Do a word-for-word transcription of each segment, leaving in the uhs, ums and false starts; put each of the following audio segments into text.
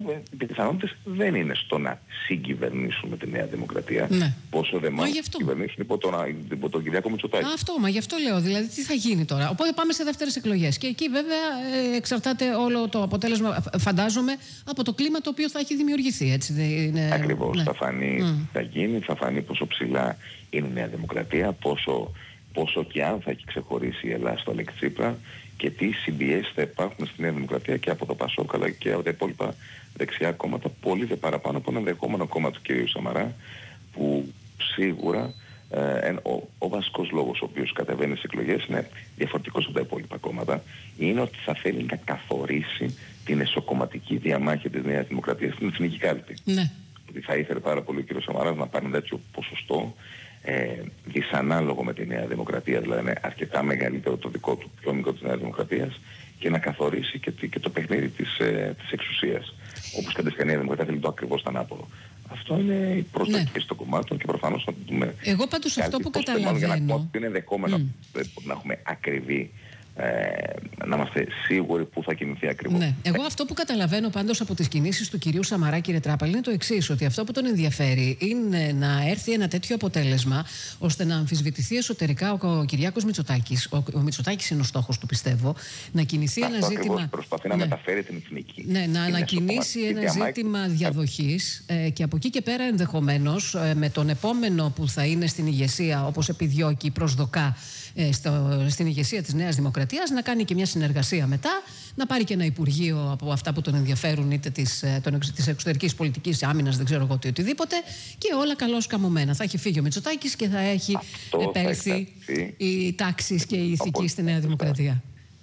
οι πιθανότητες δεν είναι στο να συγκυβερνήσουν με τη Νέα Δημοκρατία. Ναι. Πόσο δεν μάλλον κυβερνήσουν υπό τον, υπό τον Κυριάκο Μητσοτάκη. Αυτό, μα γι' αυτό λέω. Δηλαδή, τι θα γίνει τώρα. Οπότε πάμε σε δεύτερες εκλογές. Και εκεί βέβαια ε, εξαρτάται όλο το αποτέλεσμα, φαντάζομαι, από το κλίμα το οποίο θα έχει δημιουργηθεί. Έτσι, είναι... Ακριβώς. Ναι. Θα φανεί mm. θα γίνει, θα φανεί πόσο ψηλά είναι η Νέα Δημοκρατία, πόσο, πόσο και αν θα έχει ξεχωρίσει η Ελλάδα στο Αλέξη Τσίπρα και τι συμπιέσεις θα υπάρχουν στη Νέα Δημοκρατία και από το Πασόκ αλλά και από τα υπόλοιπα δεξιά κόμματα, πολύ δε παραπάνω από ένα ενδεχόμενο κόμμα του κ. Σαμαρά, που σίγουρα ε, ο, ο βασικός λόγος ο οποίος κατεβαίνει στις εκλογές είναι διαφορετικός από τα υπόλοιπα κόμματα, είναι ότι θα θέλει να καθορίσει την εσωκομματική διαμάχη της Νέας Δημοκρατίας στην εθνική κάλπη. Ναι. Ότι θα ήθελε πάρα πολύ ο κ. Σαμαράς να πάρει τέτοιο ποσοστό ε, δυσανάλογο με τη Νέα Δημοκρατία, δηλαδή είναι αρκετά μεγαλύτερο το δικό του, πιο μικρό της Νέας Δημοκρατίας, και να καθορίσει και, και το παιχνίδι της, ε, της εξουσίας. Όπως και η Νέα Δημοκρατία θέλει το ακριβώς το ανάποδο. Αυτό είναι η προσδοκία ναι. των κομμάτων και προφανώς θα το δούμε. Εγώ πάντως αυτό που καταλαβαίνω. Για να πούμε ότι είναι δεκόμενο mm. να έχουμε ακριβή. Ε, να είμαστε σίγουροι πού θα κινηθεί ακριβώς. Ναι. Εγώ αυτό που καταλαβαίνω πάντως από τις κινήσεις του κυρίου Σαμαρά, κύριε Τράπαλη, είναι το εξής: ότι αυτό που τον ενδιαφέρει είναι να έρθει ένα τέτοιο αποτέλεσμα ώστε να αμφισβητηθεί εσωτερικά ο, ο Κυριάκος Μητσοτάκης. Ο, ο Μητσοτάκης είναι ο στόχος του, πιστεύω. Να κινηθεί αυτό ένα ζήτημα. Προσπαθεί να ναι. μεταφέρει την εθνική. Ναι, να ανακοινήσει ένα διαμάχη. ζήτημα διαδοχής ε, και από εκεί και πέρα ενδεχομένως ε, με τον επόμενο που θα είναι στην ηγεσία, όπως επιδιώκει, προσδοκά ε, στο, στην ηγεσία της Νέας Δημοκρατίας, να κάνει και μια συνεργασία μετά, να πάρει και ένα υπουργείο από αυτά που τον ενδιαφέρουν, είτε της, τον, της εξωτερικής πολιτικής, άμυνας, δεν ξέρω εγώ τι, οτιδήποτε, και όλα καλώς καμωμένα. Θα έχει φύγει ο Μητσοτάκης και θα έχει επέλθει η τάξη και η ηθική στη Νέα Δημοκρατία.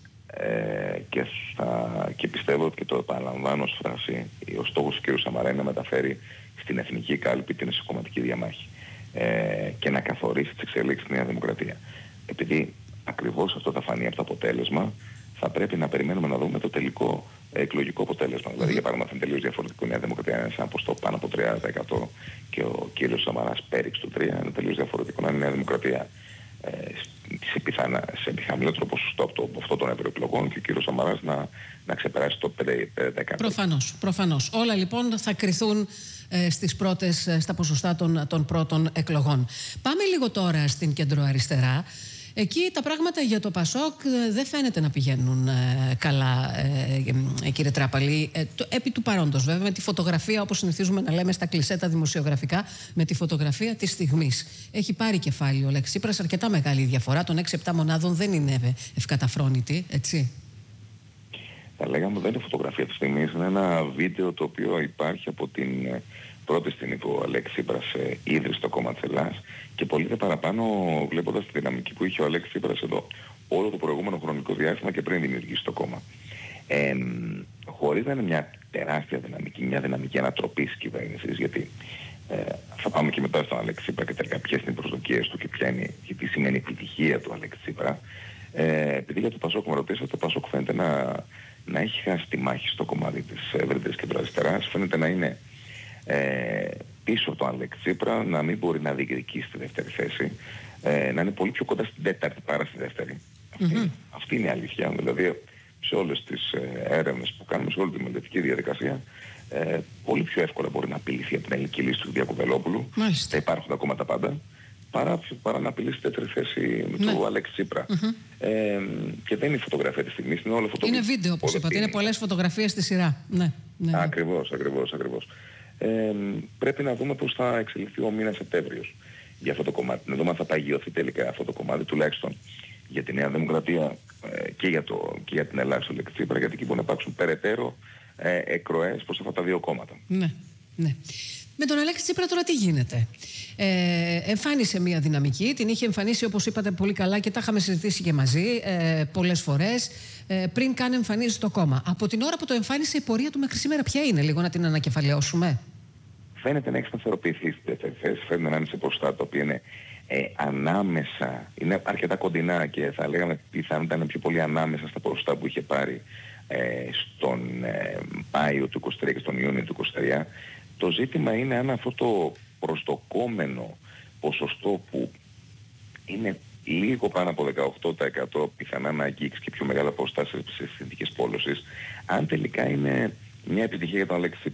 Ε, και, θα, και πιστεύω ότι, και το επαναλαμβάνω ως φράση, ο στόχος του κ. Σαμαρά είναι να μεταφέρει στην εθνική κάλπη την εσωκομματική διαμάχη ε, και να καθορίσει τις εξελίξεις στη Νέα Δημοκρατία. Επειδή ακριβώς αυτό θα φανεί από το αποτέλεσμα, θα πρέπει να περιμένουμε να δούμε το τελικό εκλογικό αποτέλεσμα. Mm-hmm. Δηλαδή, για παράδειγμα, θα είναι τελείως διαφορετικό η Νέα Δημοκρατία να είναι σαν ποστό πάνω από τριάντα τοις εκατό και ο κύριος Σαμαράς πέριξε το τρία τοις εκατό, είναι τελείως διαφορετικό να είναι η Νέα Δημοκρατία ε, σε, πιθανα, σε χαμηλότερο ποσοστό από, το, από αυτό των ευρωεκλογών και ο κύριος Σαμαράς να, να ξεπεράσει το πέντε δέκα τοις εκατό. Προφανώς, προφανώς. Όλα λοιπόν θα κριθούν ε, στις πρώτες, στα ποσοστά των, των πρώτων εκλογών. Πάμε λίγο τώρα στην κεντροαριστερά. Εκεί τα πράγματα για το Πασόκ δεν φαίνεται να πηγαίνουν ε, καλά, ε, ε, κύριε Τράπαλη. Ε, το, επί του παρόντος, βέβαια, με τη φωτογραφία, όπως συνηθίζουμε να λέμε στα κλισέ τα δημοσιογραφικά, με τη φωτογραφία της στιγμής. Έχει πάρει κεφάλι ο Αλέξης Τσίπρας, αρκετά μεγάλη διαφορά. Των έξι επτά μονάδων δεν είναι ευκαταφρόνητη, έτσι. Θα λέγαμε δεν είναι φωτογραφία της στιγμής, είναι ένα βίντεο το οποίο υπάρχει από την πρώτη στιγμή που ο Αλέξης Τσίπρας ε, ίδρυσε το κόμμα της Ελλάδας και πολύ δε παραπάνω βλέποντας τη δυναμική που είχε ο Αλέξης Τσίπρας εδώ όλο το προηγούμενο χρονικό διάστημα και πριν δημιουργήσει το κόμμα. Ε, χωρίς να είναι μια τεράστια δυναμική, μια δυναμική ανατροπής κυβέρνησης, γιατί ε, θα πάμε και μετά στον Αλέξη Τσίπρα και τελικά ποιες είναι οι προσδοκίες του και ποια είναι και τι σημαίνει επιτυχία του Αλέξη Τσίπρα. Ε, επειδή για το Πασόκ με ρωτήσατε, το Πασόκ φαίνεται να, να έχει χάσει τη μάχη στο κομμάτι της ευρύτερης κεντροαριστεράς, φαίνεται να είναι ε, πίσω από τον Αλέξη Τσίπρα, να μην μπορεί να διεκδικήσει στη δεύτερη θέση, ε, να είναι πολύ πιο κοντά στην τέταρτη παρά στη δεύτερη. Αυτή, mm-hmm. αυτή είναι η αλήθεια. Δηλαδή σε όλες τις ε, έρευνες που κάνουμε, σε όλη τη μελετική διαδικασία, ε, πολύ πιο εύκολα μπορεί να απειληθεί από την ελληνική λύση του Διακουβελόπουλου. Μάλιστα. Θα υπάρχουν ακόμα τα πάντα. Παρά, παρά να απειλήσει στη δεύτερη θέση με ναι. του Αλέξη Τσίπρα. Mm-hmm. Ε, και δεν είναι η φωτογραφία της στιγμής, είναι όλο φωτογραφία. Είναι βίντεο, όπως είπατε. Είναι πολλές φωτογραφίες στη σειρά. Ναι, ναι. Ακριβώς, ακριβώς, ακριβώς. Ε, πρέπει να δούμε πώς θα εξελιχθεί ο μήνας Σεπτέμβριος για αυτό το κομμάτι. Να δούμε αν θα παγιωθεί τελικά αυτό το κομμάτι, τουλάχιστον για τη Νέα Δημοκρατία ε, και, για το, και για την Ελλάδα στο Αλέξη Τσίπρα, γιατί εκεί μπορεί να υπάρξουν περαιτέρω ε, εκροές προς αυτά τα δύο κόμματα. Ναι, ναι. Με τον Αλέξη Τσίπρα τώρα τι γίνεται? Ε, εμφάνισε μια δυναμική, την είχε εμφανίσει όπως είπατε πολύ καλά και τα είχαμε συζητήσει και μαζί ε, πολλές φορές ε, πριν καν εμφανίσει το κόμμα. Από την ώρα που το εμφάνισε η πορεία του μέχρι σήμερα ποια είναι, λίγο να την ανακεφαλαιώσουμε? Φαίνεται να έχει σταθεροποιηθεί στη δεύτερη θέση, φαίνεται να είναι σε ποσοστά τα οποία είναι ε, ανάμεσα, είναι αρκετά κοντινά και θα λέγαμε πιθανότατα είναι πιο πολύ ανάμεσα στα ποσοστά που είχε πάρει ε, στον ε, Μάιο του είκοσι τρία και στον Ιούνιο του είκοσι τρία. Το ζήτημα είναι αν αυτό το προσδοκόμενο ποσοστό που είναι λίγο πάνω από δεκαοκτώ τοις εκατό πιθανά να αγγίξει και πιο μεγάλα ποσοστά σε συνθήκες πόλωσης, αν τελικά είναι μια επιτυχία για τον Αλέξη